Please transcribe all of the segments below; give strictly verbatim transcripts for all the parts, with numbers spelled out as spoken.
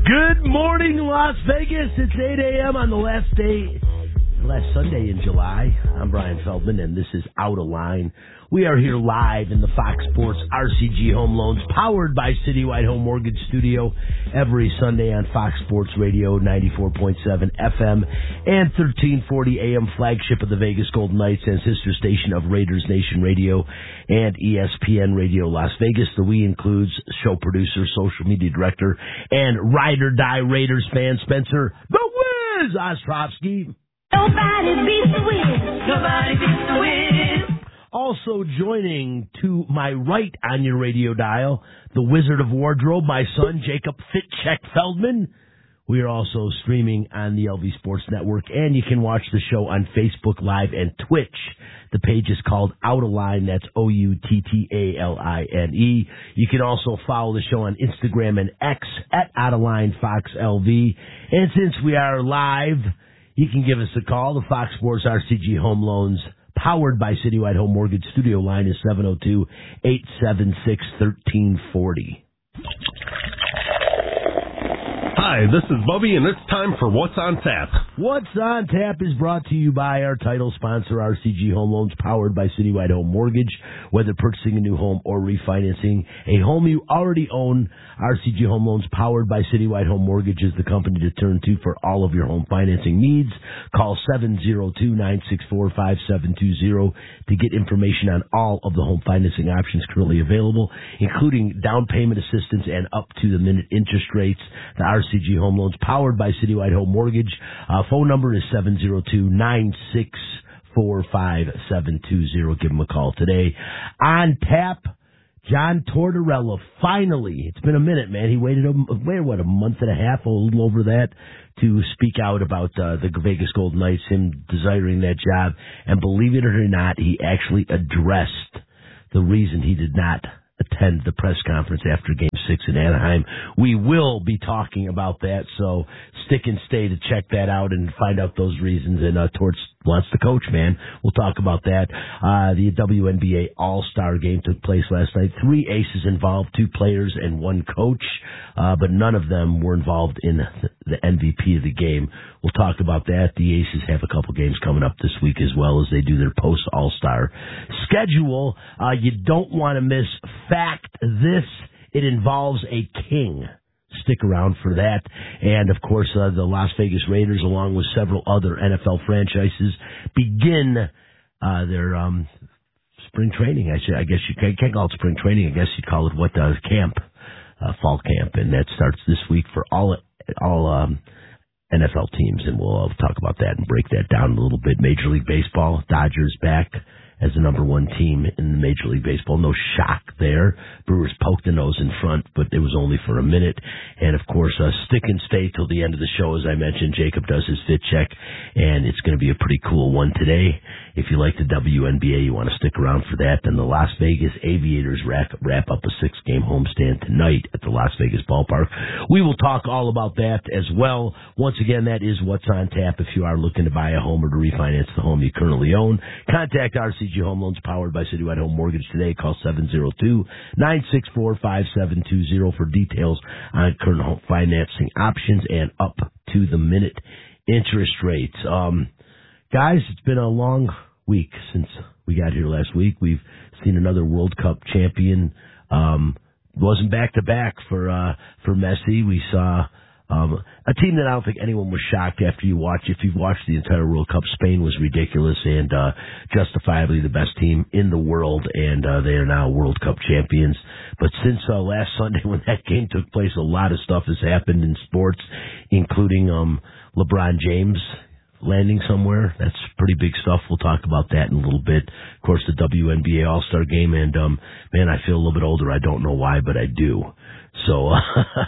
Good morning, Las Vegas. It's eight a.m. on the last day, last Sunday in July. I'm Brian Feldman, and this is Out of Line. We are here live in the Fox Sports R C G Home Loans, powered by Citywide Home Mortgage Studio, every Sunday on Fox Sports Radio, ninety-four point seven F M and thirteen forty A M, flagship of the Vegas Golden Knights and sister station of Raiders Nation Radio and E S P N Radio Las Vegas. The we includes show producer, social media director, and ride or die Raiders fan Spencer The Wiz Ostrovsky. Nobody beats the Wiz. Nobody beats the Wiz. Also joining to my right on your radio dial, the Wizard of Wardrobe, my son, Jacob Fitcheck Feldman. We are also streaming on the L V Sports Network, and you can watch the show on Facebook Live and Twitch. The page is called Out of Line. That's O U T T A L I N E. You can also follow the show on Instagram and X at Out of Line Fox L V. And since we are live, you can give us a call. The Fox Sports R C G Home Loans, powered by Citywide Home Mortgage Studio line is seven oh two, eight seven six, one three four oh. Hi, this is Bubby, and it's time for What's on Tap. What's on Tap is brought to you by our title sponsor, R C G Home Loans, powered by Citywide Home Mortgage. Whether purchasing a new home or refinancing a home you already own, R C G Home Loans, powered by Citywide Home Mortgage, is the company to turn to for all of your home financing needs. Call seven oh two, nine six four, five seven two zero to get information on all of the home financing options currently available, including down payment assistance and up-to-the-minute interest rates. The R C G Home Loans, powered by Citywide Home Mortgage. Uh, phone number is seven oh two, nine six four, five seven two zero. Give them a call today. On tap, John Tortorella. Finally, it's been a minute, man. He waited, a, waited what, a month and a half, a little over that, to speak out about uh, the Vegas Golden Knights, him desiring that job. And believe it or not, he actually addressed the reason he did not attend the press conference after Game six in Anaheim. We will be talking about that, so stick and stay to check that out and find out those reasons. And uh, Torts wants to coach, man. We'll talk about that. Uh, the W N B A All-Star Game took place last night. Three aces involved, two players and one coach, uh, but none of them were involved in the M V P of the game. We'll talk about that. The Aces have a couple games coming up this week as well as they do their post-All-Star schedule. Uh, you don't want to miss Fact This. It involves a king. Stick around for that. And, of course, uh, the Las Vegas Raiders, along with several other N F L franchises, begin uh, their um, spring training. I, should, I guess you can't, can't call it spring training. I guess you'd call it what does camp, uh, fall camp. And that starts this week for all all um, N F L teams. And we'll uh, talk about that and break that down a little bit. Major League Baseball, Dodgers back as the number one team in Major League Baseball. No shock there. Brewers poked the nose in front, but it was only for a minute. And, of course, uh, stick and stay till the end of the show. As I mentioned, Jacob does his fit check, and it's going to be a pretty cool one today. If you like the W N B A, you want to stick around for that. Then the Las Vegas Aviators wrap, wrap up a six-game homestand tonight at the Las Vegas Ballpark. We will talk all about that as well. Once again, that is what's on tap. If you are looking to buy a home or to refinance the home you currently own, contact R C G Home Loans, powered by Citywide Home Mortgage today. Call seven oh two, nine six four, five seven two zero for details on current home financing options and up-to-the-minute interest rates. Um, guys, it's been a long week since we got here last week. We've seen another World Cup champion. Um, wasn't back-to-back for uh, for Messi. We saw Um, a team that I don't think anyone was shocked after you watch. If you've watched the entire World Cup, Spain was ridiculous and uh, justifiably the best team in the world, and uh, they are now World Cup champions. But since uh, last Sunday when that game took place, a lot of stuff has happened in sports, including um, LeBron James landing somewhere. That's pretty big stuff. We'll talk about that in a little bit. Of course, the W N B A All-Star Game, and um, man, I feel a little bit older. I don't know why, but I do. So uh,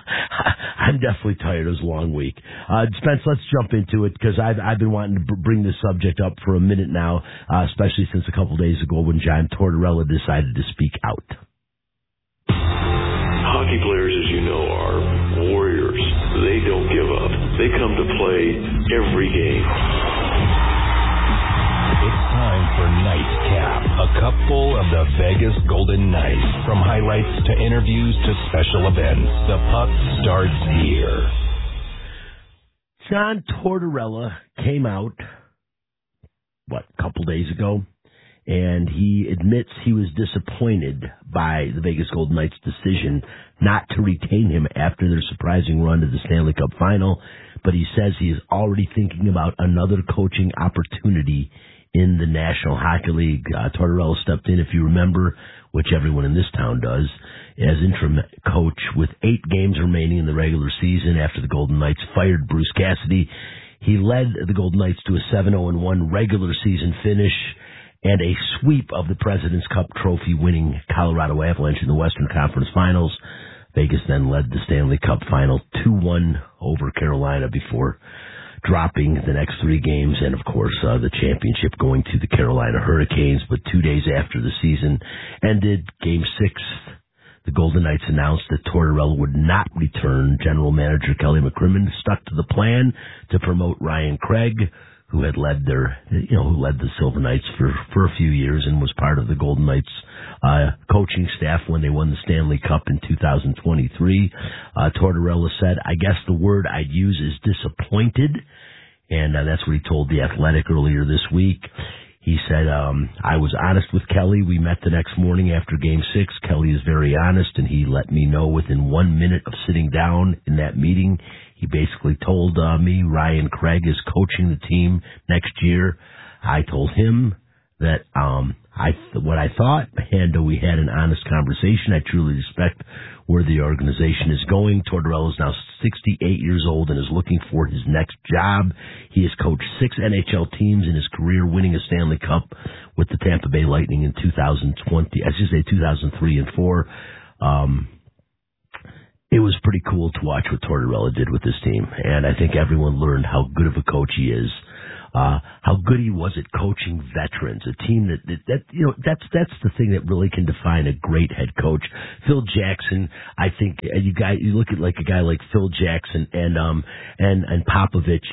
I'm definitely tired. It was a long week. Uh, Spence, let's jump into it because I've, I've been wanting to b- bring this subject up for a minute now, uh, especially since a couple days ago when John Tortorella decided to speak out. Hockey players, as you know, are warriors. They don't give up. They come to play every game. It's time for Nightcap, a cupful of the Vegas Golden Knights. From highlights to interviews to special events, the puck starts here. John Tortorella came out, what, a couple days ago, and he admits he was disappointed by the Vegas Golden Knights' decision not to retain him after their surprising run to the Stanley Cup Final, but he says he is already thinking about another coaching opportunity in the National Hockey League. Uh, Tortorella stepped in, if you remember, which everyone in this town does, as interim coach with eight games remaining in the regular season after the Golden Knights fired Bruce Cassidy. He led the Golden Knights to a seven oh one regular season finish and a sweep of the President's Cup trophy winning Colorado Avalanche in the Western Conference Finals. Vegas then led the Stanley Cup Final two one over Carolina before dropping the next three games and, of course, uh, the championship going to the Carolina Hurricanes. But two days after the season ended, Game six, the Golden Knights announced that Tortorella would not return. General Manager Kelly McCrimmon stuck to the plan to promote Ryan Craig, who had led their, you know, who led the Silver Knights for, for a few years and was part of the Golden Knights uh, coaching staff when they won the Stanley Cup in two thousand twenty-three. Uh, Tortorella said, I guess the word I'd use is disappointed, and uh, that's what he told The Athletic earlier this week. He said, um, I was honest with Kelly. We met the next morning after Game six. Kelly is very honest, and he let me know within one minute of sitting down in that meeting. He basically told uh, me Ryan Craig is coaching the team next year. I told him that um, I what I thought, and uh, we had an honest conversation. I truly respect where the organization is going. Tortorella is now sixty-eight years old and is looking for his next job. He has coached six N H L teams in his career, winning a Stanley Cup with the Tampa Bay Lightning in two thousand twenty. I should say two thousand three and four. Um, it was pretty cool to watch what Tortorella did with this team, and I think everyone learned how good of a coach he is. Uh, how good he was at coaching veterans, a team that, that, that, you know, that's, that's the thing that really can define a great head coach. Phil Jackson, I think, uh, you guys, you look at like a guy like Phil Jackson and, um, and, and Popovich,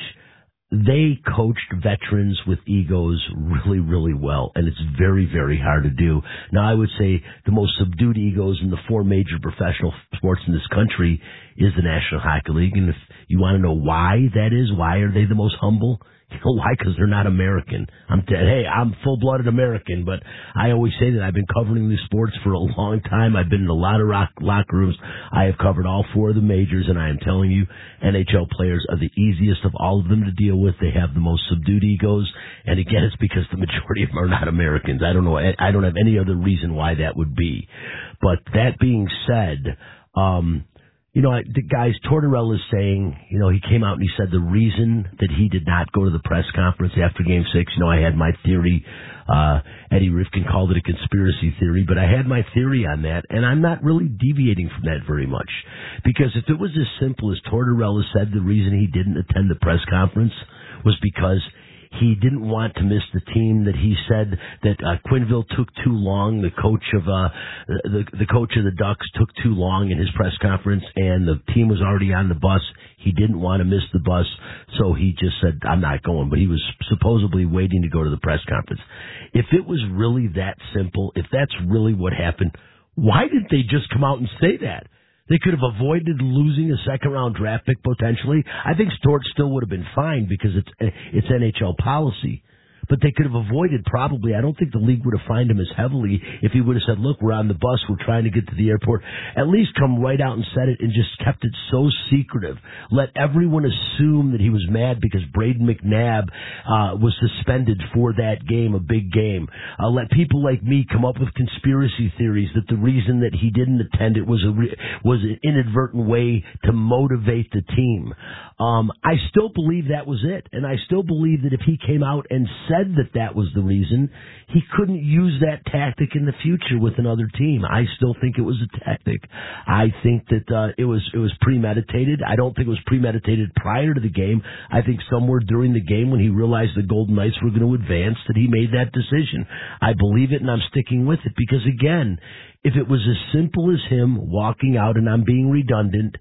they coached veterans with egos really, really well, and it's very, very hard to do. Now, I would say the most subdued egos in the four major professional sports in this country is the National Hockey League, and if you want to know why that is, why are they the most humble? You know why? Because they're not American. I'm dead. Hey, I'm full-blooded American, but I always say that I've been covering these sports for a long time. I've been in a lot of rock, locker rooms. I have covered all four of the majors, and I am telling you, N H L players are the easiest of all of them to deal with. They have the most subdued egos, and again, it's because the majority of them are not Americans. I don't know. I don't have any other reason why that would be. But that being said, um, you know, the guys, Tortorella is saying, you know, he came out and he said the reason that he did not go to the press conference after Game six, you know, I had my theory, uh, Eddie Rifkin called it a conspiracy theory, but I had my theory on that, and I'm not really deviating from that very much. Because if it was as simple as Tortorella said the reason he didn't attend the press conference was because he didn't want to miss the team, that he said that uh, Quenneville took too long. The coach of uh, the the coach of the Ducks took too long in his press conference, and the team was already on the bus. He didn't want to miss the bus, so he just said, "I'm not going." But he was supposedly waiting to go to the press conference. If it was really that simple, if that's really what happened, why didn't they just come out and say that? They could have avoided losing a second-round draft pick potentially. I think Stort still would have been fine because it's it's N H L policy. But they could have avoided probably. I don't think the league would have fined him as heavily if he would have said, look, we're on the bus, we're trying to get to the airport. At least come right out and said it and just kept it so secretive. Let everyone assume that he was mad because Braden McNabb uh, was suspended for that game, a big game. Uh, let people like me come up with conspiracy theories that the reason that he didn't attend it was a re- was an inadvertent way to motivate the team. Um, I still believe that was it, and I still believe that if he came out and said that that was the reason, he couldn't use that tactic in the future with another team. I still think it was a tactic. I think that uh, it was it was premeditated. I don't think it was premeditated prior to the game. I think somewhere during the game when he realized the Golden Knights were going to advance that he made that decision. I believe it, and I'm sticking with it because, again, if it was as simple as him walking out, and I'm being redundant,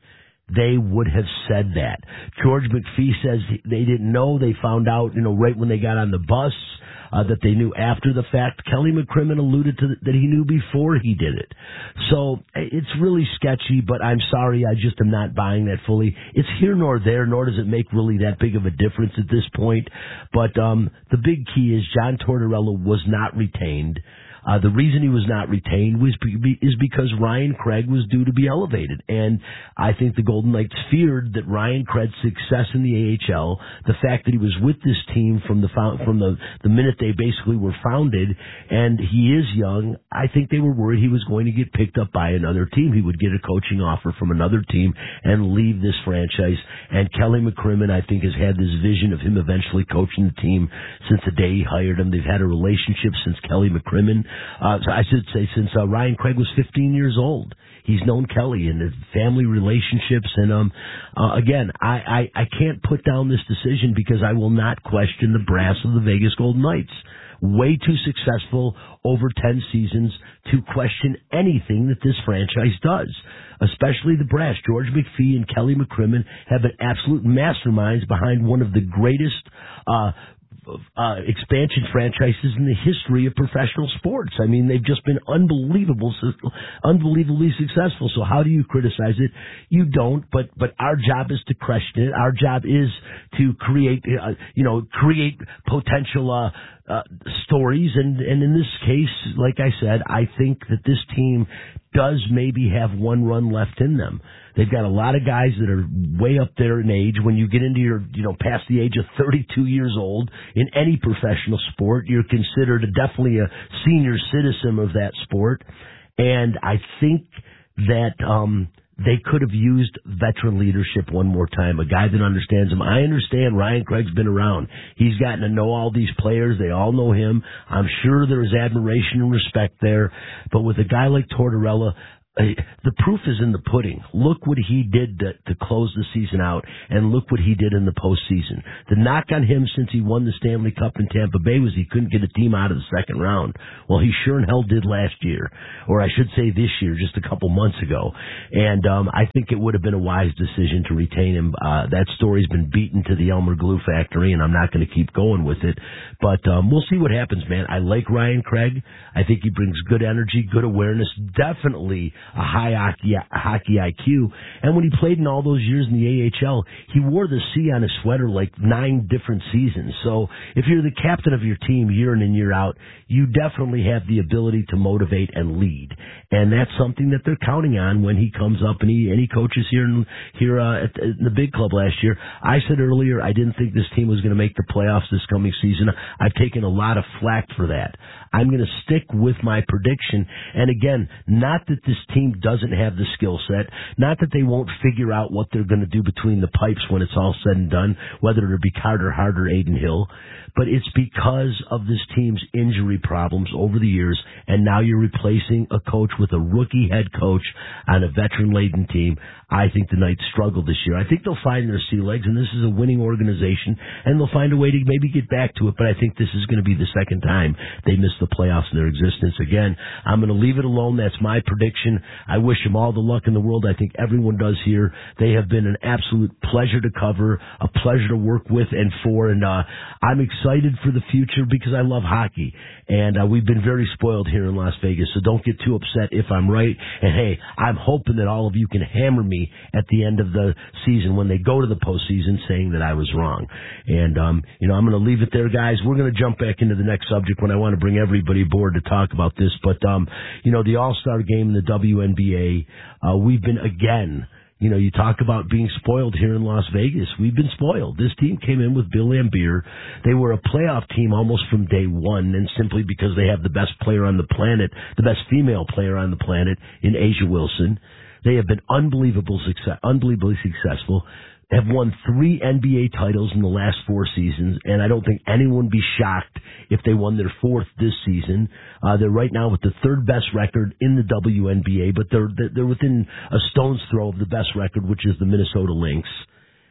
they would have said that. George McPhee says they didn't know. They found out, you know, right when they got on the bus, uh, that they knew after the fact. Kelly McCrimmon alluded to th- that he knew before he did it. So it's really sketchy, but I'm sorry, I just am not buying that fully. It's here nor there, nor does it make really that big of a difference at this point. But um, the big key is John Tortorella was not retained. Uh, the reason he was not retained was be, is because Ryan Craig was due to be elevated. And I think the Golden Knights feared that Ryan Craig's success in the A H L, the fact that he was with this team from the from the, the minute they basically were founded, and he is young, I think they were worried he was going to get picked up by another team. He would get a coaching offer from another team and leave this franchise. And Kelly McCrimmon, I think, has had this vision of him eventually coaching the team since the day he hired him. They've had a relationship since Kelly McCrimmon. Uh, so I should say since uh, Ryan Craig was fifteen years old. He's known Kelly and his family relationships. And um, uh, again, I, I, I can't put down this decision because I will not question the brass of the Vegas Golden Knights. Way too successful over ten seasons to question anything that this franchise does, especially the brass. George McPhee and Kelly McCrimmon have been absolute masterminds behind one of the greatest uh Uh, expansion franchises in the history of professional sports. I mean, they've just been unbelievable, unbelievably successful. So how do you criticize it? You don't, but, but our job is to question it. Our job is to create, uh, you know, create potential, uh, uh, stories. And, and in this case, like I said, I think that this team does maybe have one run left in them. They've got a lot of guys that are way up there in age. When you get into your, you know, past the age of thirty-two years old in any professional sport, you're considered definitely a senior citizen of that sport. And I think that, um, they could have used veteran leadership one more time, a guy that understands them. I understand Ryan Craig's been around. He's gotten to know all these players. They all know him. I'm sure there is admiration and respect there. But with a guy like Tortorella, Uh, the proof is in the pudding. Look what he did to, to close the season out, and look what he did in the postseason. The knock on him since he won the Stanley Cup in Tampa Bay was he couldn't get a team out of the second round. Well, he sure in hell did last year, or I should say this year, just a couple months ago. And um, I think it would have been a wise decision to retain him. Uh, that story's been beaten to the Elmer Glue factory, and I'm not going to keep going with it. But um, we'll see what happens, man. I like Ryan Craig. I think he brings good energy, good awareness, definitely a high hockey, hockey I Q. And when he played in all those years in the A H L, he wore the C on his sweater like nine different seasons. So if you're the captain of your team year in and year out, you definitely have the ability to motivate and lead. And that's something that they're counting on when he comes up and he, and he coaches here in, here uh, at the big club last year. I said earlier I didn't think this team was going to make the playoffs this coming season. I've taken a lot of flack for that. I'm going to stick with my prediction. And again, not that this team doesn't have the skill set, not that they won't figure out what they're going to do between the pipes when it's all said and done, whether it be Carter Hart or Aiden Hill, but it's because of this team's injury problems over the years, and now you're replacing a coach with a rookie head coach on a veteran-laden team. I think the Knights struggle this year. I think they'll find their sea legs, and this is a winning organization, and they'll find a way to maybe get back to it, but I think this is going to be the second time they miss the playoffs in their existence. Again, I'm going to leave it alone. That's my prediction. I wish them all the luck in the world. I think everyone does here. They have been an absolute pleasure to cover, a pleasure to work with and for, and uh, I'm excited for the future because I love hockey, and uh, we've been very spoiled here in Las Vegas, so don't get too upset if I'm right. And hey, I'm hoping that all of you can hammer me at the end of the season when they go to the postseason saying that I was wrong. And, um, you know, I'm going to leave it there, guys. We're going to jump back into the next subject when I want to bring everybody aboard to talk about this. But, um, you know, the All-Star Game in the W N B A, uh, we've been, again, you know, you talk about being spoiled here in Las Vegas. We've been spoiled. This team came in with Bill Laimbeer. They were a playoff team almost from day one, and simply because they have the best player on the planet, the best female player on the planet in A'ja Wilson. They have been unbelievable success, unbelievably successful, have won three N B A titles in the last four seasons, and I don't think anyone would be shocked if they won their fourth this season. Uh, they're right now with the third best record in the W N B A, but they're they're within a stone's throw of the best record, which is the Minnesota Lynx.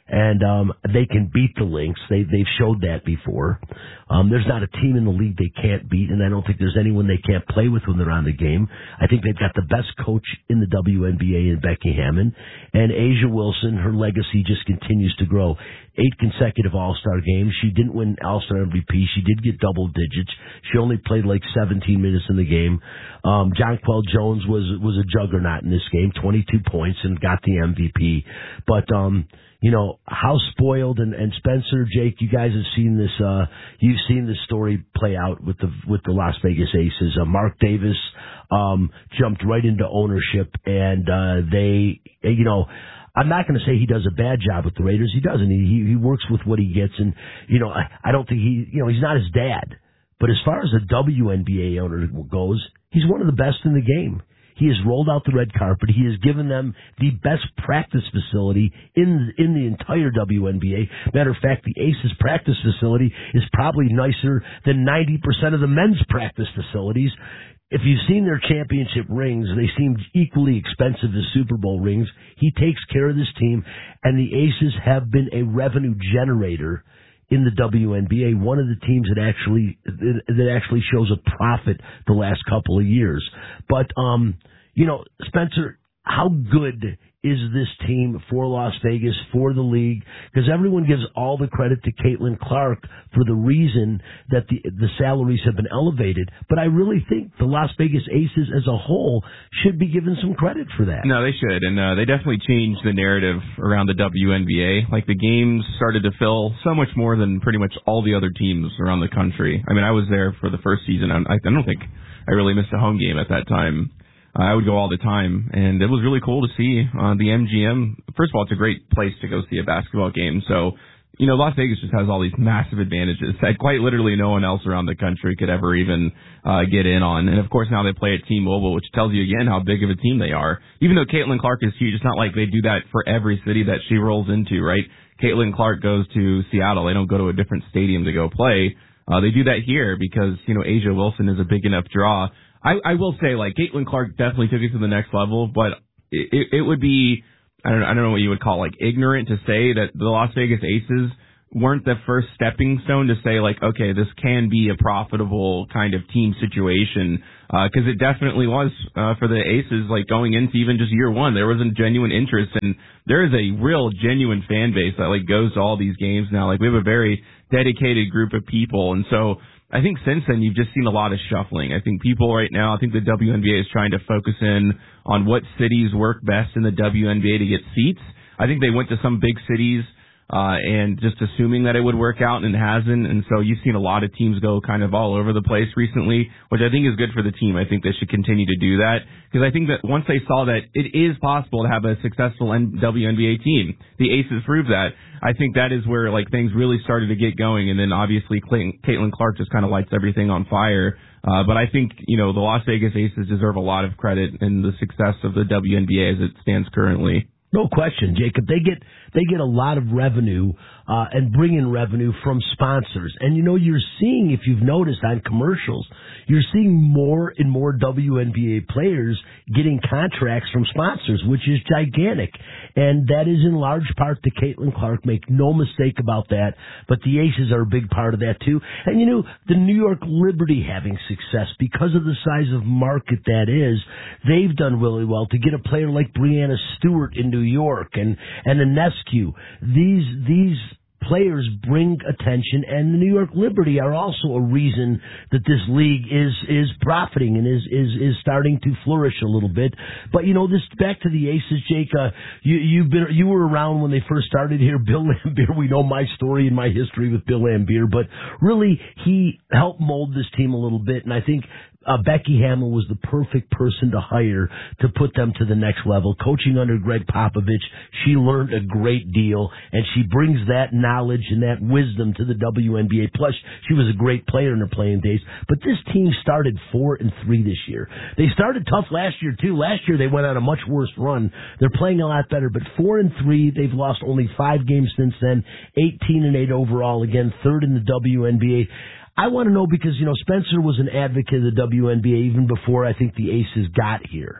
And um, they can beat the Lynx. They, they've showed that before. Um, there's not a team in the league they can't beat, and I don't think there's anyone they can't play with when they're on the game. I think they've got the best coach in the W N B A in Becky Hammon. And A'ja Wilson, her legacy just continues to grow. Eight consecutive All-Star games. She didn't win All-Star M V P. She did get double digits. She only played like seventeen minutes in the game. Um, Jonquel Jones was was a juggernaut in this game, twenty-two points, and got the M V P. But, um, you know, how spoiled, and, and Spencer, Jake, you guys have seen this, uh, you've seen this story play out with the, with the Las Vegas Aces. Uh, Mark Davis, um, jumped right into ownership, and, uh, they, you know, I'm not going to say he does a bad job with the Raiders. He doesn't. He, he works with what he gets, and, you know, I, I don't think he, you know, he's not his dad. But as far as a W N B A owner goes, he's one of the best in the game. He has rolled out the red carpet. He has given them the best practice facility in in the entire W N B A. Matter of fact, the Aces practice facility is probably nicer than ninety percent of the men's practice facilities. If you've seen their championship rings, they seem equally expensive as Super Bowl rings. He takes care of this team, and the Aces have been a revenue generator in the W N B A, one of the teams that actually that actually shows a profit the last couple of years. But um, you know, Spencer, how good is this team for Las Vegas, for the league? Because everyone gives all the credit to Caitlin Clark for the reason that the the salaries have been elevated. But I really think the Las Vegas Aces as a whole should be given some credit for that. No, they should. And uh, they definitely changed the narrative around the W N B A. Like, the games started to fill so much more than pretty much all the other teams around the country. I mean, I was there for the first season. I, I don't think I really missed a home game at that time. Uh, I would go all the time, and it was really cool to see uh, the M G M. First of all, it's a great place to go see a basketball game. So, you know, Las Vegas just has all these massive advantages that quite literally no one else around the country could ever even uh, get in on. And, of course, now they play at T-Mobile, which tells you, again, how big of a team they are. Even though Caitlin Clark is huge, it's not like they do that for every city that she rolls into, right? Caitlin Clark goes to Seattle. They don't go to a different stadium to go play. Uh, they do that here because, you know, A'ja Wilson is a big enough draw. I, I will say, like, Caitlin Clark definitely took it to the next level, but it, it, it would be, I don't, I don't know what you would call, like, ignorant to say that the Las Vegas Aces weren't the first stepping stone to say, like, okay, this can be a profitable kind of team situation, because uh, it definitely was uh, for the Aces, like, going into even just year one. There was a genuine interest, and there is a real genuine fan base that, like, goes to all these games now. Like, we have a very dedicated group of people, and so I think since then you've just seen a lot of shuffling. I think people right now, I think the W N B A is trying to focus in on what cities work best in the W N B A to get seats. I think they went to some big cities uh, and just assuming that it would work out, and it hasn't. And so you've seen a lot of teams go kind of all over the place recently, which I think is good for the team. I think they should continue to do that, because I think that once they saw that it is possible to have a successful W N B A team, the Aces proved that. I think that is where, like, things really started to get going, and then obviously Caitlin Clark just kind of lights everything on fire. Uh, but I think, you know, the Las Vegas Aces deserve a lot of credit in the success of the W N B A as it stands currently. No question, Jacob. They get they get a lot of revenue uh, and bring in revenue from sponsors. And, you know, you're seeing, if you've noticed on commercials, you're seeing more and more W N B A players getting contracts from sponsors, which is gigantic. And that is in large part to Caitlin Clark. Make no mistake about that. But the Aces are a big part of that, too. And, you know, the New York Liberty having success because of the size of market that is, they've done really well to get a player like Breanna Stewart in New York and, and Ionescu. These, these players bring attention, and the New York Liberty are also a reason that this league is is profiting and is is is starting to flourish a little bit. But, you know, this back to the Aces, Jake. Uh, you you've been you were around when they first started here. Bill Laimbeer. We know my story and my history with Bill Laimbeer, but really he helped mold this team a little bit, and I think Uh, Becky Hammon was the perfect person to hire to put them to the next level. Coaching under Greg Popovich, she learned a great deal, and she brings that knowledge and that wisdom to the W N B A. Plus, she was a great player in her playing days. But this team started four and three this year. They started tough last year too. Last year they went on a much worse run. They're playing a lot better, but four and three. They've lost only five games since then. Eighteen and eight overall. Again, third in the W N B A. I want to know because, you know, Spencer was an advocate of the W N B A even before I think the Aces got here.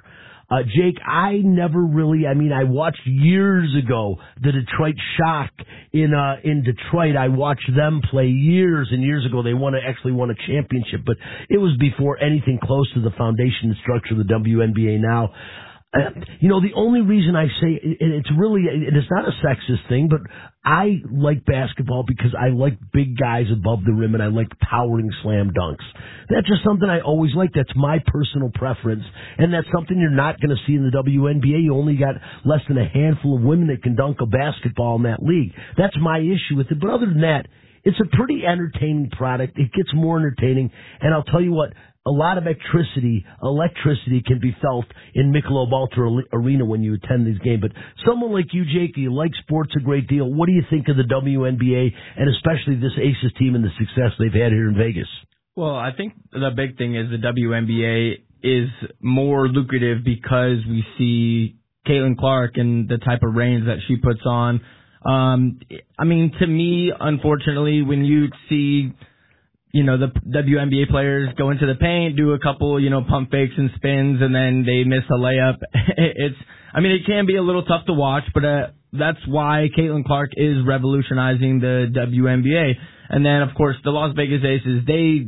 Uh, Jake, I never really, I mean, I watched years ago the Detroit Shock in uh, in Detroit. I watched them play years and years ago. They won a, actually won a championship, but it was before anything close to the foundation and structure of the W N B A now. Uh, you know, the only reason I say it, it's really, it's not a sexist thing, but I like basketball because I like big guys above the rim and I like towering slam dunks. That's just something I always like. That's my personal preference, and that's something you're not going to see in the W N B A. You only got less than a handful of women that can dunk a basketball in that league. That's my issue with it. But other than that, it's a pretty entertaining product. It gets more entertaining, and I'll tell you what, a lot of electricity, electricity can be felt in Michelob Ultra Arena when you attend these games. But someone like you, Jake, you like sports a great deal. What do you think of the W N B A and especially this Aces team and the success they've had here in Vegas? Well, I think the big thing is the W N B A is more lucrative because we see Caitlin Clark and the type of reigns that she puts on. Um, I mean, to me, unfortunately, when you see, you know, the W N B A players go into the paint, do a couple, you know, pump fakes and spins, and then they miss a layup. It's, I mean, it can be a little tough to watch, but uh, that's why Caitlin Clark is revolutionizing the W N B A. And then, of course, the Las Vegas Aces, they,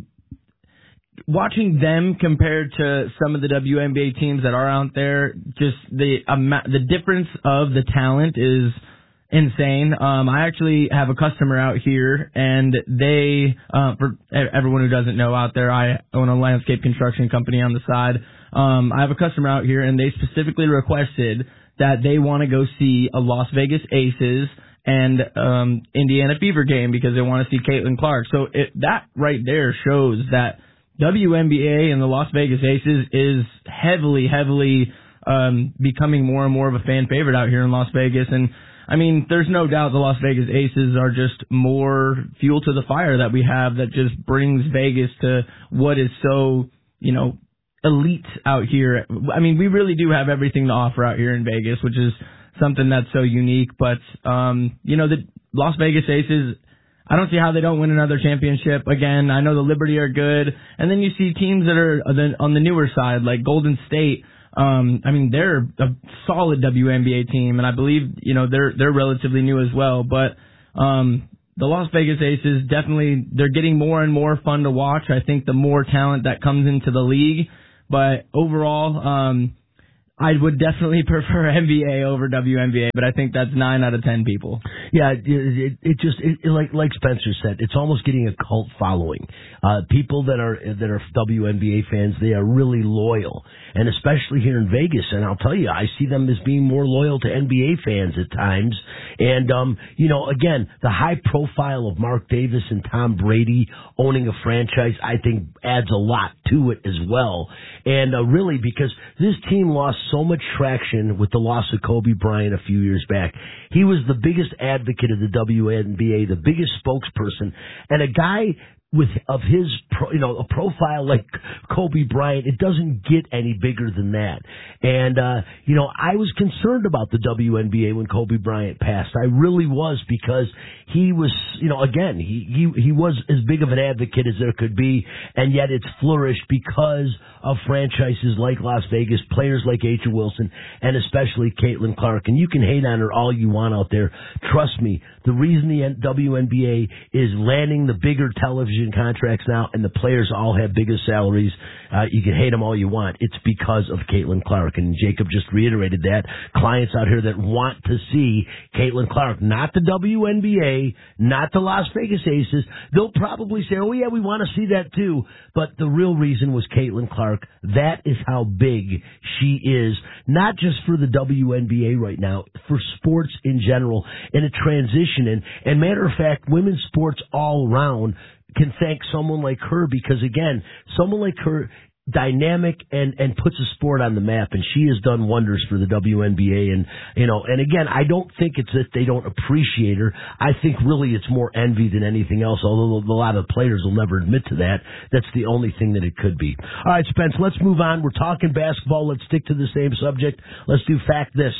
watching them compared to some of the W N B A teams that are out there, just the amount, the difference of the talent is insane. Um, I actually have a customer out here, and they, uh, for everyone who doesn't know out there, I own a landscape construction company on the side. Um, I have a customer out here, and they specifically requested that they want to go see a Las Vegas Aces and um, Indiana Fever game because they want to see Caitlin Clark. So it, that right there shows that W N B A and the Las Vegas Aces is heavily, heavily um, becoming more and more of a fan favorite out here in Las Vegas. And I mean, there's no doubt the Las Vegas Aces are just more fuel to the fire that we have that just brings Vegas to what is so, you know, elite out here. I mean, we really do have everything to offer out here in Vegas, which is something that's so unique. But, um, you know, the Las Vegas Aces, I don't see how they don't win another championship. Again, I know the Liberty are good. And then you see teams that are on the newer side, like Golden State. Um, I mean, they're a solid W N B A team, and I believe, you know, they're they're relatively new as well. But um, the Las Vegas Aces, definitely, they're getting more and more fun to watch. I think the more talent that comes into the league. But overall, um, I would definitely prefer N B A over W N B A, but I think that's nine out of ten people. Yeah, it, it, it just it, it, like like Spencer said, it's almost getting a cult following. Uh, people that are that are W N B A fans, they are really loyal, and especially here in Vegas. And I'll tell you, I see them as being more loyal to N B A fans at times. And um, you know, again, the high profile of Mark Davis and Tom Brady owning a franchise, I think, adds a lot to it as well. And uh, really, because this team lost so much traction with the loss of Kobe Bryant a few years back. He was the biggest advocate of the W N B A, the biggest spokesperson, and a guy with of his, pro, you know, a profile like Kobe Bryant, it doesn't get any bigger than that. And, uh, you know, I was concerned about the W N B A when Kobe Bryant passed. I really was, because he was, you know, again, he, he, he was as big of an advocate as there could be, and yet it's flourished because of franchises like Las Vegas, players like A'ja Wilson, and especially Caitlin Clark. And you can hate on her all you want out there. Trust me, the reason the W N B A is landing the bigger television contracts now, and the players all have bigger salaries, uh, you can hate them all you want, it's because of Caitlin Clark. And Jacob just reiterated that. Clients out here that want to see Caitlin Clark, not the W N B A, not the Las Vegas Aces, they'll probably say, oh yeah, we want to see that too. But the real reason was Caitlin Clark. That is how big she is, not just for the W N B A right now, for sports in general, in a transition. And, and matter of fact, women's sports all around can thank someone like her, because, again, someone like her, dynamic and, and puts a sport on the map, and she has done wonders for the W N B A. And, you know, and again, I don't think it's that they don't appreciate her. I think really it's more envy than anything else, although a lot of players will never admit to that. That's the only thing that it could be. All right, Spence, let's move on. We're talking basketball. Let's stick to the same subject. Let's do Fact This.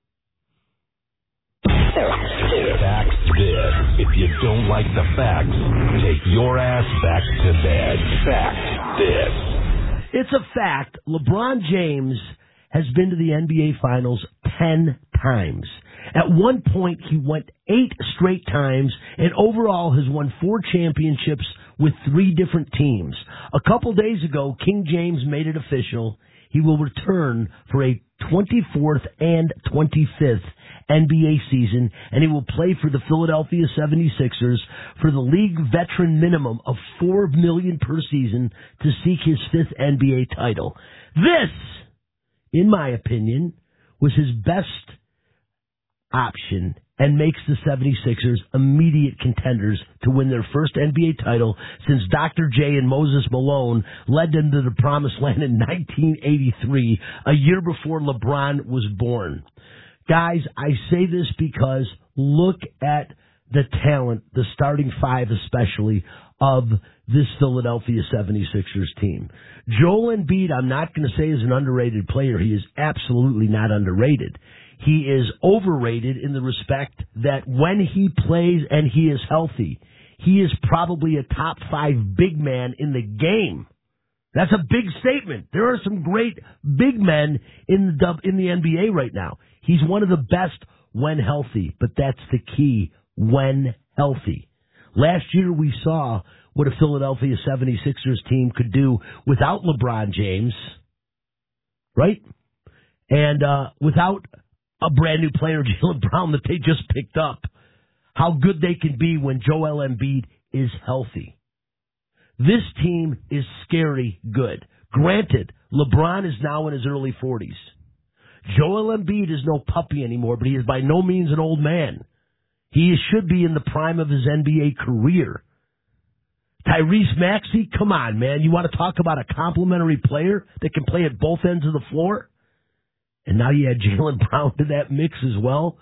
Fact This. If you don't like the facts, take your ass back to bed. Fact This. It's a fact. LeBron James has been to the N B A Finals ten times. At one point, he went eight straight times and overall has won four championships with three different teams. A couple days ago, King James made it official. He will return for a twenty-fourth and twenty-fifth N B A season, and he will play for the Philadelphia seventy-sixers for the league veteran minimum of four million dollars per season to seek his fifth N B A title. This, in my opinion, was his best option and makes the seventy-sixers immediate contenders to win their first N B A title since Doctor J and Moses Malone led them to the promised land in nineteen eighty-three, a year before LeBron was born. Guys, I say this because look at the talent, the starting five especially, of this Philadelphia seventy-sixers team. Joel Embiid, I'm not going to say is an underrated player. He is absolutely not underrated. He is overrated in the respect that when he plays and he is healthy, he is probably a top five big man in the game. That's a big statement. There are some great big men in the in the N B A right now. He's one of the best when healthy, but that's the key, when healthy. Last year we saw what a Philadelphia seventy-sixers team could do without LeBron James, right? And uh, without a brand new player, Jaylen Brown, that they just picked up. How good they can be when Joel Embiid is healthy. This team is scary good. Granted, LeBron is now in his early forties. Joel Embiid is no puppy anymore, but he is by no means an old man. He should be in the prime of his N B A career. Tyrese Maxey, come on, man. You want to talk about a complimentary player that can play at both ends of the floor? And now you add Jaylen Brown to that mix as well.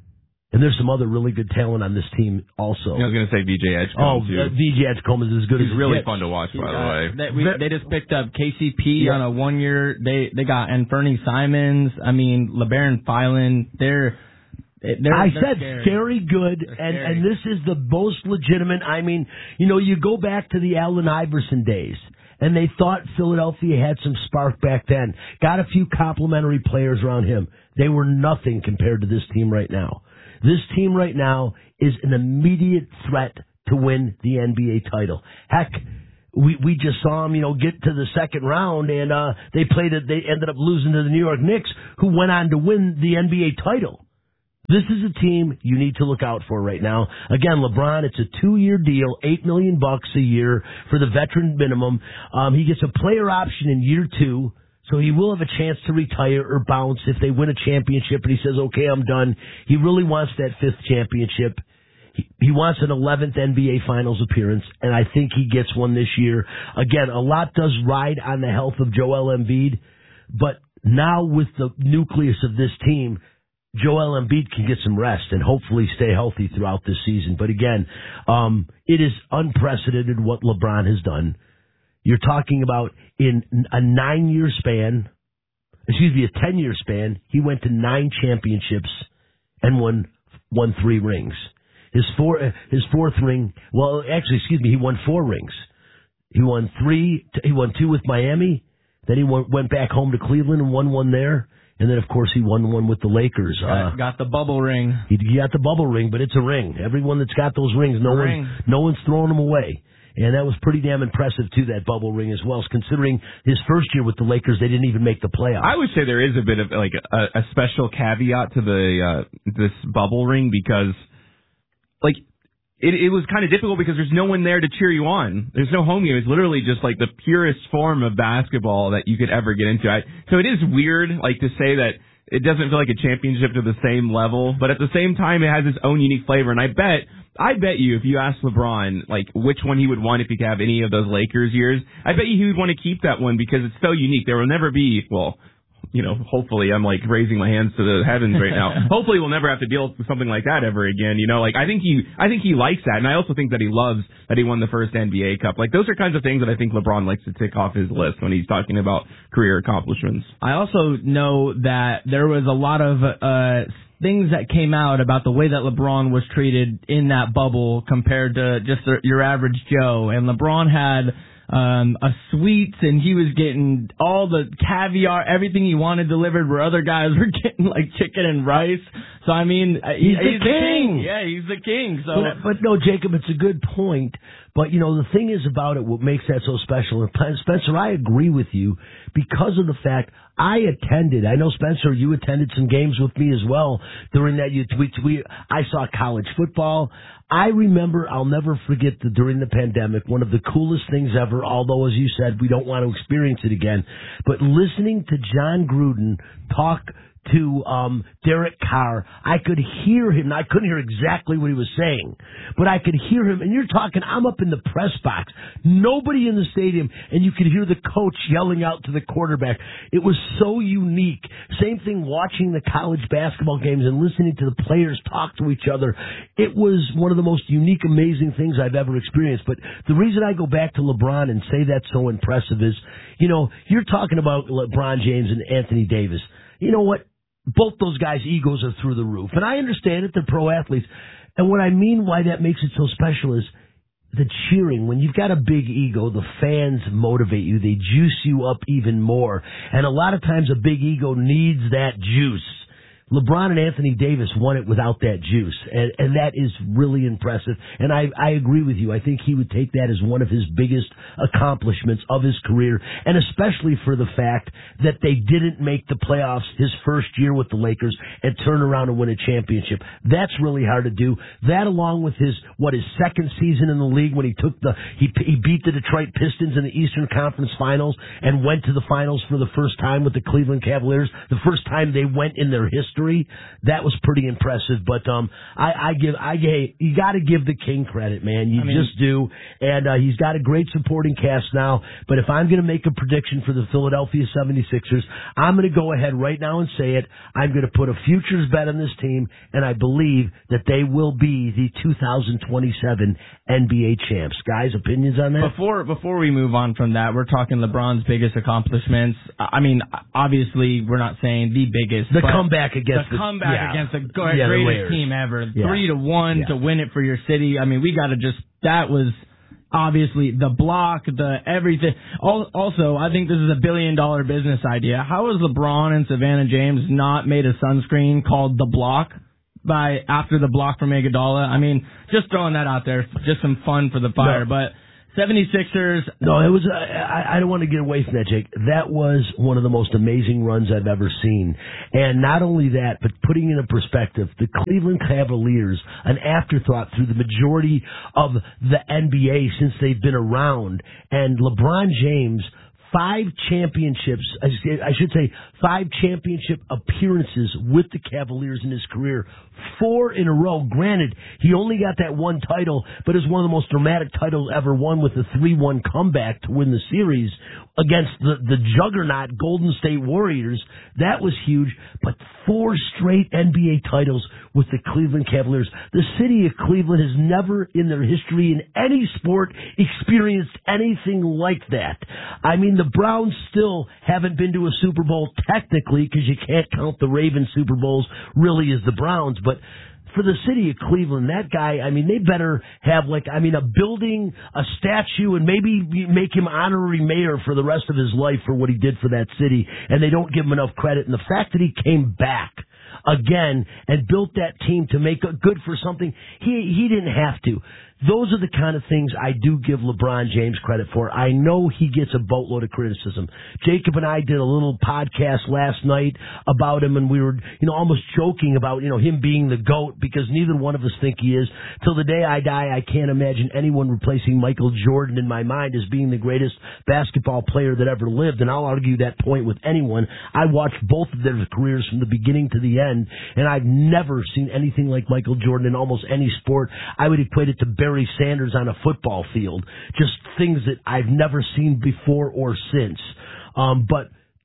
And there's some other really good talent on this team also. I was going to say V J Edgecombe, Oh, too. uh, V J Edgecombe is as good He's as really gets. fun to watch, by Uh, the way. They, we, they just picked up K C P Yeah. on a one year. They they got Anthony Simons. I mean, LeBaron Filan. They're they're. I they're said scary. scary good, They're and scary. and this is the most legitimate. I mean, you know, you go back to the Allen Iverson days, and they thought Philadelphia had some spark back then. Got a few complimentary players around him. They were nothing compared to this team right now. This team right now is an immediate threat to win the N B A title. Heck, we we just saw them, you know, get to the second round, and uh, they played it. They ended up losing to the New York Knicks, who went on to win the N B A title. This is a team you need to look out for right now. Again, LeBron, it's a two-year deal, eight million bucks a year for the veteran minimum. Um, he gets a player option in year two. So he will have a chance to retire or bounce if they win a championship and he says, okay, I'm done. He really wants that fifth championship. He, he wants an eleventh N B A Finals appearance, and I think he gets one this year. Again, a lot does ride on the health of Joel Embiid, but now with the nucleus of this team, Joel Embiid can get some rest and hopefully stay healthy throughout this season. But again, um, it is unprecedented what LeBron has done. You're talking about in a nine-year span, excuse me, a ten-year span, he went to nine championships and won won three rings. His four, his fourth ring, well, actually, excuse me, he won four rings. He won three, he won two with Miami, then he went, went back home to Cleveland and won one there, and then, of course, he won one with the Lakers. Got, Uh, got the bubble ring. he, he got the bubble ring, but it's a ring. Everyone that's got those rings, no Ring. one, no one's throwing them away. And that was pretty damn impressive, too, that bubble ring as well, considering his first year with the Lakers, they didn't even make the playoffs. I would say there is a bit of like a, a special caveat to the uh, this bubble ring because, like, it, it was kind of difficult because there's no one there to cheer you on. There's no home game. It's literally just like the purest form of basketball that you could ever get into. I, so it is weird, like, to say that it doesn't feel like a championship to the same level, but at the same time, it has its own unique flavor. And I bet, I bet you, if you asked LeBron, like, which one he would want if he could have any of those Lakers years, I bet you he would want to keep that one because it's so unique. There will never be, well, you know, hopefully I'm like raising my hands to the heavens right now. Hopefully we'll never have to deal with something like that ever again. You know, like I think he, I think he likes that, and I also think that he loves that he won the first N B A Cup. Like those are kinds of things that I think LeBron likes to tick off his list when he's talking about career accomplishments. I also know that there was a lot of uh, things that came out about the way that LeBron was treated in that bubble compared to just your average Joe. And LeBron had um, a suites, and he was getting all the caviar, everything he wanted delivered, where other guys were getting like chicken and rice. So I mean, he's, he's the, king. the king. Yeah, he's the king. So, but, but no, Jacob, it's a good point. But you know, the thing is about it, what makes that so special. And Spencer, I agree with you because of the fact I attended. I know, Spencer, you attended some games with me as well during that. You tweet, tweet. I saw college football. I remember, I'll never forget that during the pandemic, one of the coolest things ever, although, as you said, we don't want to experience it again, but listening to John Gruden talk to um Derek Carr, I could hear him. I couldn't hear exactly what he was saying, but I could hear him. And you're talking, I'm up in the press box, nobody in the stadium, and you could hear the coach yelling out to the quarterback. It was so unique. Same thing watching the college basketball games and listening to the players talk to each other. It was one of the most unique, amazing things I've ever experienced. But the reason I go back to LeBron and say that's so impressive is, you know, you're talking about LeBron James and Anthony Davis. You know what? Both those guys' egos are through the roof. And I understand it. They're pro athletes. And what I mean why that makes it so special is the cheering. When you've got a big ego, the fans motivate you. They juice you up even more. And a lot of times a big ego needs that juice. LeBron and Anthony Davis won it without that juice, and, and that is really impressive. And I, I agree with you. I think he would take that as one of his biggest accomplishments of his career, and especially for the fact that they didn't make the playoffs his first year with the Lakers and turn around and win a championship. That's really hard to do. That, along with his what his second season in the league when he took the he he beat the Detroit Pistons in the Eastern Conference Finals and went to the finals for the first time with the Cleveland Cavaliers, the first time they went in their history. That was pretty impressive, but um, I, I give, I hey, you got to give the king credit, man. You I mean, just do, and uh, he's got a great supporting cast now. But if I'm going to make a prediction for the Philadelphia seventy-sixers, I'm going to go ahead right now and say it. I'm going to put a futures bet on this team, and I believe that they will be the two thousand twenty-seven N B A champs. Guys, opinions on that? Before before we move on from that, we're talking LeBron's biggest accomplishments. I mean, obviously, we're not saying the biggest. The comeback against the, the comeback yeah. against the yeah, greatest team ever, yeah. three to one yeah. to win it for your city. I mean, we got to just that was obviously the block, the everything. Also, I think this is a billion dollar business idea. How has LeBron and Savannah James not made a sunscreen called The Block by after the block from Iguodala? I mean, just throwing that out there, just some fun for the fire, no. but. seventy-sixers. No, it was. Uh, I, I don't want to get away from that, Jake. That was one of the most amazing runs I've ever seen. And not only that, but putting in a perspective, the Cleveland Cavaliers, an afterthought through the majority of the N B A since they've been around, and LeBron James. Five championships, I should say five championship appearances with the Cavaliers in his career. Four in a row. Granted, he only got that one title, but it was one of the most dramatic titles ever won with a three one comeback to win the series against the, the juggernaut Golden State Warriors. That was huge, but four straight N B A titles with the Cleveland Cavaliers. The city of Cleveland has never in their history in any sport experienced anything like that. I mean, the Browns still haven't been to a Super Bowl technically because you can't count the Ravens Super Bowls really as the Browns, but for the city of Cleveland, that guy, I mean, they better have, like, I mean, a building, a statue, and maybe make him honorary mayor for the rest of his life for what he did for that city, and they don't give him enough credit. And the fact that he came back again and built that team to make it good for something, he he didn't have to. Those are the kind of things I do give LeBron James credit for. I know he gets a boatload of criticism. Jacob and I did a little podcast last night about him, and we were, you know, almost joking about, you know, him being the GOAT because neither one of us think he is. Till the day I die, I can't imagine anyone replacing Michael Jordan in my mind as being the greatest basketball player that ever lived, and I'll argue that point with anyone. I watched both of their careers from the beginning to the end, and I've never seen anything like Michael Jordan in almost any sport. I would equate it to Barry Barry Sanders on a football field. Just things that I've never seen before or since. Um, but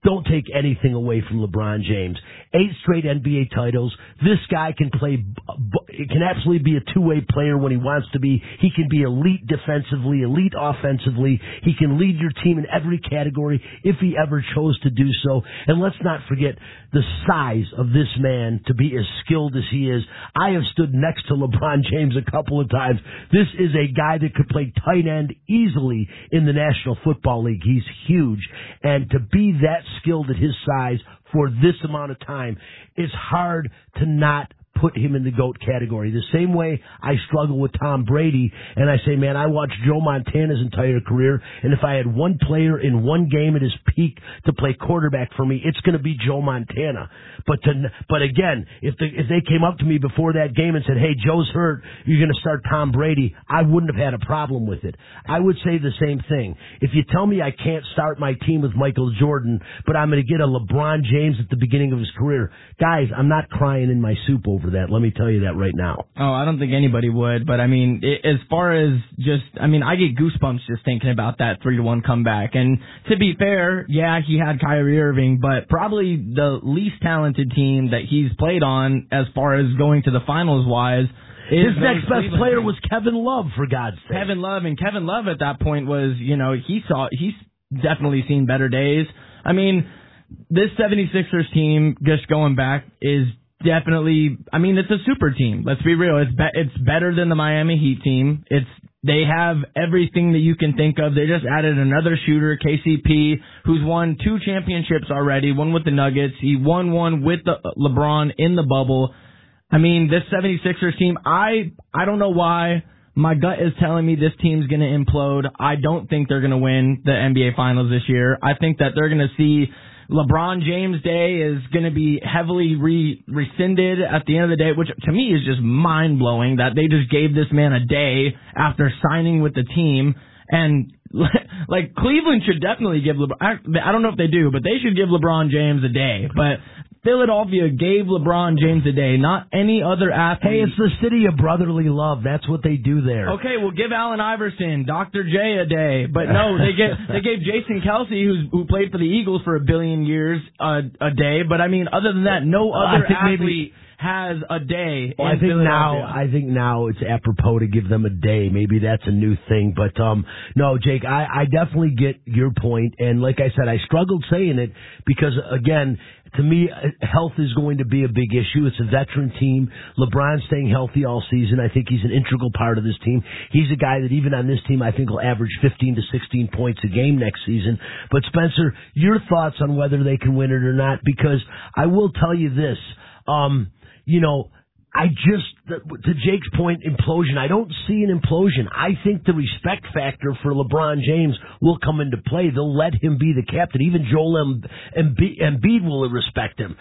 don't take anything away from LeBron James. Eight straight N B A titles. This guy can play, can absolutely be a two-way player when he wants to be. He can be elite defensively, elite offensively. He can lead your team in every category if he ever chose to do so. And let's not forget the size of this man to be as skilled as he is. I have stood next to LeBron James a couple of times. This is a guy that could play tight end easily in the National Football League. He's huge. And to be that skilled at his size for this amount of time, it's hard to not put him in the GOAT category. The same way I struggle with Tom Brady, and I say, man, I watched Joe Montana's entire career, and if I had one player in one game at his peak to play quarterback for me, it's going to be Joe Montana. But to, but again, if the, if they came up to me before that game and said, hey, Joe's hurt, you're going to start Tom Brady, I wouldn't have had a problem with it. I would say the same thing. If you tell me I can't start my team with Michael Jordan, but I'm going to get a LeBron James at the beginning of his career, guys, I'm not crying in my soup over that. Let me tell you that right now. Oh, I don't think anybody would, but I mean, it, as far as just, I mean, I get goosebumps just thinking about that three to one comeback. And to be fair, yeah, he had Kyrie Irving, but probably the least talented team that he's played on as far as going to the finals wise. His next best player was Kevin Love, for God's sake. Kevin Love, and Kevin Love at that point was, you know, he saw, he's definitely seen better days. I mean, this seventy-sixers team, just going back, is definitely, I mean, it's a super team. Let's be real. It's be, it's better than the Miami Heat team. It's They have everything that you can think of. They just added another shooter, K C P, who's won two championships already, one with the Nuggets. He won one with the LeBron in the bubble. I mean, this seventy-sixers team, I I don't know why. My gut is telling me this team's going to implode. I don't think they're going to win the N B A Finals this year. I think that they're going to see LeBron James' day is going to be heavily re- rescinded at the end of the day, which to me is just mind-blowing that they just gave this man a day after signing with the team. And, like, Cleveland should definitely give LeBron, I don't know if they do, but they should give LeBron James a day. But Philadelphia gave LeBron James a day, not any other athlete. Hey, it's the city of brotherly love. That's what they do there. Okay, well, give Allen Iverson, Doctor J a day. But no, they gave they gave Jason Kelsey, who's who played for the Eagles for a billion years, uh, a day. But I mean, other than that, no other athlete maybe, has a day. Well, I think now, I think now it's apropos to give them a day. Maybe that's a new thing. But um, no, Jake, I, I definitely get your point. And like I said, I struggled saying it because again, to me, health is going to be a big issue. It's a veteran team. LeBron's staying healthy all season. I think he's an integral part of this team. He's a guy that even on this team, I think will average fifteen to sixteen points a game next season. But Spencer, your thoughts on whether they can win it or not? Because I will tell you this, um, you know, I just, to Jake's point, implosion. I don't see an implosion. I think the respect factor for LeBron James will come into play. They'll let him be the captain. Even Joel Embiid will respect him.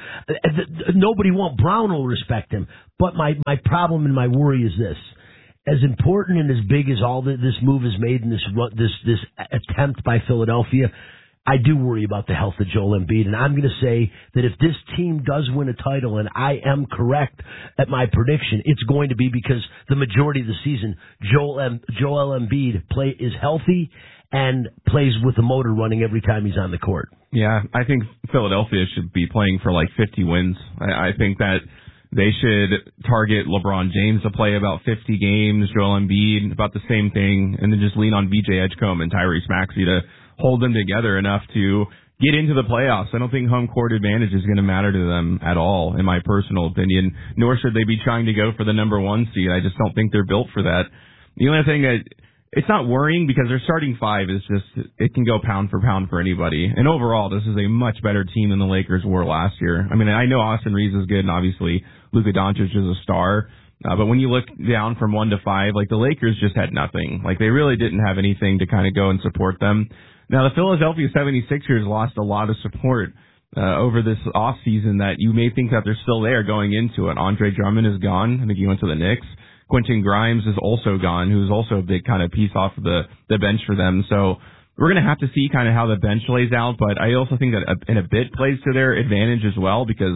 Nobody won't. Brown will respect him. But my, my problem and my worry is this. As important and as big as all that this move is made in this, this, this attempt by Philadelphia, I do worry about the health of Joel Embiid, and I'm going to say that if this team does win a title, and I am correct at my prediction, it's going to be because the majority of the season, Joel, em- Joel Embiid play is healthy and plays with the motor running every time he's on the court. Yeah, I think Philadelphia should be playing for like fifty wins. I, I think that they should target LeBron James to play about fifty games, Joel Embiid about the same thing, and then just lean on B J Edgecombe and Tyrese Maxey to hold them together enough to get into the playoffs. I don't think home court advantage is going to matter to them at all, in my personal opinion, nor should they be trying to go for the number one seed. I just don't think they're built for that. The only thing that, it's not worrying because their starting five is just, it can go pound for pound for anybody. And overall, this is a much better team than the Lakers were last year. I mean, I know Austin Reeves is good, and obviously Luka Doncic is a star. Uh, but when you look down from one to five, like the Lakers just had nothing. Like they really didn't have anything to kind of go and support them. Now, the Philadelphia seventy-sixers lost a lot of support uh, over this offseason that you may think that they're still there going into it. Andre Drummond is gone. I think he went to the Knicks. Quentin Grimes is also gone, who's also a big kind of piece off of the, the bench for them. So we're going to have to see kind of how the bench lays out, but I also think that in a bit plays to their advantage as well because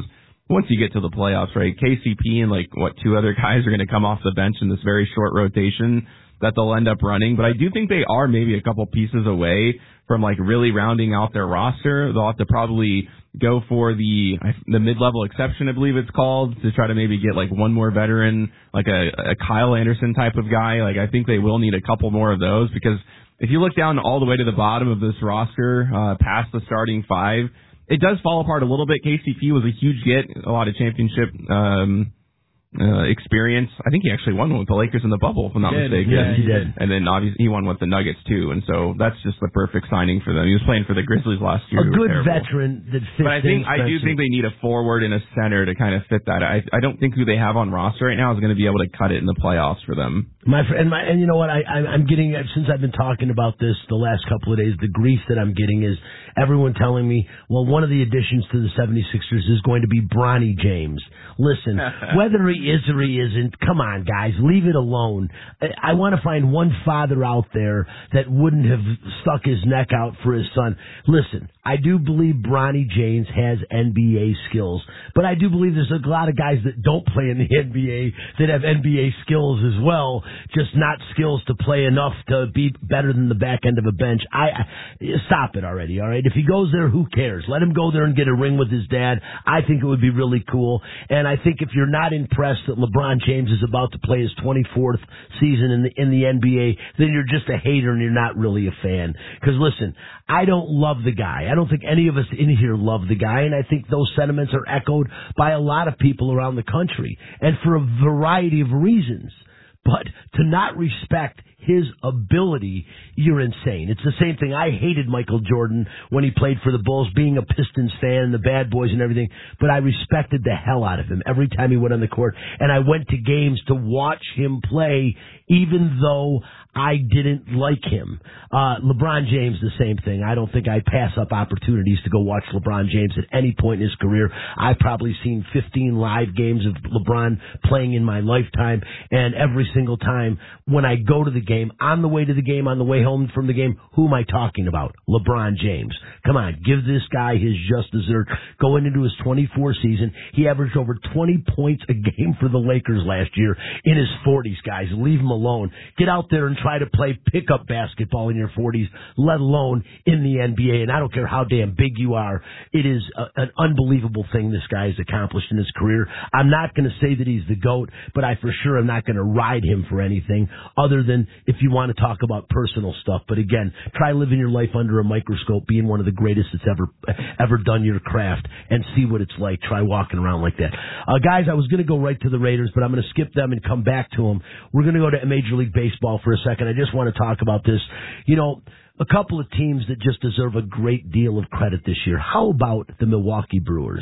once you get to the playoffs, right, K C P and, like, what, two other guys are going to come off the bench in this very short rotation that they'll end up running. But I do think they are maybe a couple pieces away from, like, really rounding out their roster. They'll have to probably go for the the mid-level exception, I believe it's called, to try to maybe get, like, one more veteran, like a, a Kyle Anderson type of guy. Like, I think they will need a couple more of those, because if you look down all the way to the bottom of this roster, uh, past the starting five, it does fall apart a little bit. K C P was a huge get, a lot of championship um Uh, experience. I think he actually won one with the Lakers in the bubble, if I'm not he mistaken. Yes, he did. And then obviously he won with the Nuggets too, and so that's just the perfect signing for them. He was playing for the Grizzlies last year. A good veteran that fits. But I think in, I do think they need a forward and a center to kind of fit that. I I don't think who they have on roster right now is going to be able to cut it in the playoffs for them. My fr- and my and you know what I I'm I'm getting since I've been talking about this the last couple of days, the grief that I'm getting is everyone telling me, well, one of the additions to the seventy-sixers is going to be Bronny James. Listen, whether he is or he isn't, come on, guys, leave it alone. I, I want to find one father out there that wouldn't have stuck his neck out for his son. Listen, I do believe Bronny James has N B A skills, but I do believe there's a lot of guys that don't play in the N B A that have N B A skills as well, just not skills to play enough to be better than the back end of a bench. I, I stop it already, all right? If he goes there, who cares? Let him go there and get a ring with his dad. I think it would be really cool, and I think if you're not impressed that LeBron James is about to play his twenty-fourth season in the in the N B A, then you're just a hater and you're not really a fan. Because listen, I don't love the guy. I don't think any of us in here love the guy, and I think those sentiments are echoed by a lot of people around the country, and for a variety of reasons. But to not respect his ability, you're insane. It's the same thing. I hated Michael Jordan when he played for the Bulls, being a Pistons fan and the bad boys and everything, but I respected the hell out of him every time he went on the court, and I went to games to watch him play, even though I didn't like him. Uh, LeBron James, the same thing. I don't think I pass up opportunities to go watch LeBron James at any point in his career. I've probably seen fifteen live games of LeBron playing in my lifetime, and every single time when I go to the game, on the way to the game, on the way home from the game, who am I talking about? LeBron James. Come on, give this guy his just dessert. Going into his twenty-fourth season, he averaged over twenty points a game for the Lakers last year in his forties, guys. Leave him alone. Get out there and try to play pickup basketball in your forties, let alone in the N B A. And I don't care how damn big you are. It is a, an unbelievable thing this guy has accomplished in his career. I'm not going to say that he's the GOAT, but I for sure am not going to ride him for anything other than if you want to talk about personal stuff. But again, try living your life under a microscope, being one of the greatest that's ever ever done your craft, and see what it's like. Try walking around like that. Uh, guys, I was going to go right to the Raiders, but I'm going to skip them and come back to them. We're going to go to Major League Baseball for a second. I just want to talk about this. You know, a couple of teams that just deserve a great deal of credit this year. How about the Milwaukee Brewers?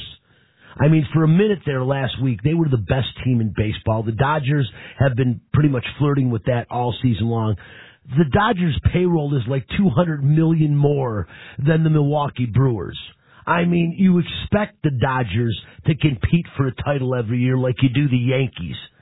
I mean, for a minute there last week, they were the best team in baseball. The Dodgers have been pretty much flirting with that all season long. The Dodgers' payroll is like two hundred million dollars more than the Milwaukee Brewers. I mean, you expect the Dodgers to compete for a title every year like you do the Yankees.